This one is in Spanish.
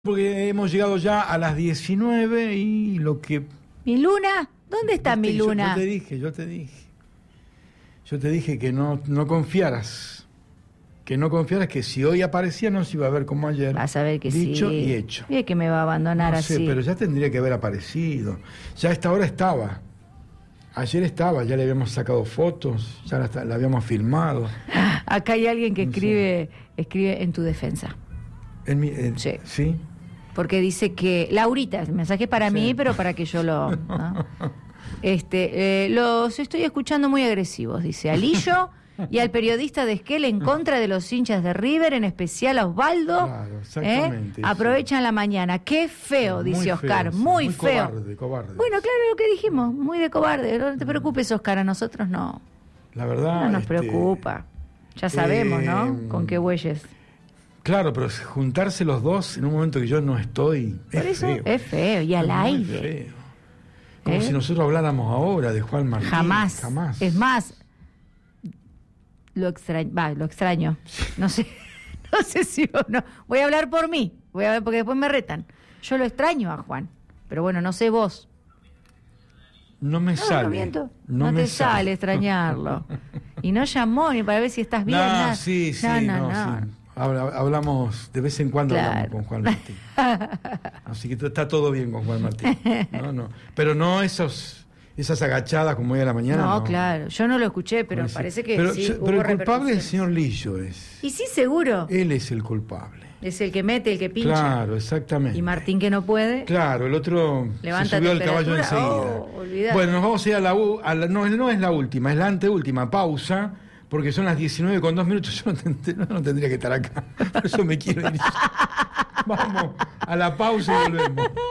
Porque hemos llegado ya a las 19 y lo que... ¿Mi luna? ¿Dónde está mi luna? Yo te dije que no confiaras. Que no confiaras, que si hoy aparecía no se iba a ver como ayer. Vas a ver que dicho sí. y hecho. Y es que me va a abandonar No sé, así. pero ya tendría que haber aparecido. Ya a esta hora estaba. Ayer estaba, ya le habíamos sacado fotos, ya la habíamos filmado. Acá hay alguien que escribe en tu defensa. Sí. Sí. Porque dice que... Laurita, el mensaje es para mí, pero para que yo lo... ¿no? Los estoy escuchando muy agresivos, dice Alillo y al periodista de Esquel en contra de los hinchas de River, en especial a Osvaldo. Claro, exactamente. Aprovechan la mañana. Qué feo, dice muy Oscar, feo, muy muy feo. Cobarde. Bueno, claro, lo que dijimos, muy de cobarde. No te preocupes, Oscar, a nosotros no. La verdad... No nos preocupa. Ya sabemos, ¿no? Con qué bueyes. Claro, pero juntarse los dos en un momento que yo no estoy... Por eso feo. es feo, y al Muy aire. Feo. Como si nosotros habláramos ahora de Juan Martín. Jamás. Es más, lo extraño. No sé si no. Voy a hablar por mí, porque después me retan. Yo lo extraño a Juan, pero bueno, no sé vos. No me sale. No miento. No No me te sale extrañarlo. Y no llamó ni para ver si estás bien. Nada. Sí. Sí. Hablamos, de vez en cuando hablamos con Juan Martín. Así que está todo bien con Juan Martín. No. Pero no esas agachadas como hoy a la mañana. No, claro. Yo no lo escuché, pero parece que sí. Pero el culpable el señor Lillo es. Y sí, seguro. Él es el culpable. Es el que mete, el que pincha. Claro, exactamente. Y Martín, que no puede. Claro, el otro levanta se subió al caballo enseguida. Bueno, nos vamos a ir no es la última, es la anteúltima pausa, porque son las 19:02. Yo no tendría que estar acá, por eso me quiero ir. Vamos a la pausa y volvemos.